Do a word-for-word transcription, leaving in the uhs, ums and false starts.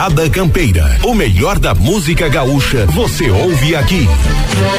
Morada Campeira. O melhor da música gaúcha você ouve aqui.